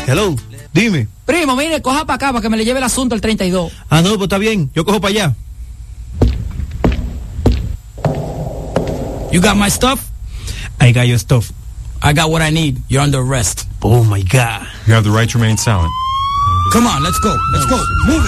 Hello, dime. Primo, mire, coja para acá para que me le lleve el asunto al 32. Ah, no, pues está bien. Yo cojo para allá. You got my stuff? I got your stuff. I got what I need. You're under arrest. Oh, my God. You have the right to remain silent. Come on, let's go. Let's go. Move it.